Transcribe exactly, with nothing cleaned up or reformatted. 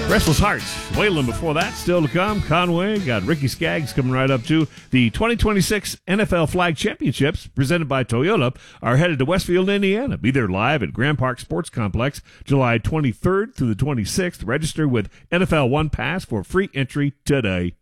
Restless Hearts, Wayland before that, still to come. Conway, got Ricky Skaggs coming right up to the twenty twenty-six N F L Flag Championships presented by Toyota are headed to Westfield, Indiana. Be there live at Grand Park Sports Complex July twenty-third through the twenty-sixth. Register with N F L One Pass for free entry today.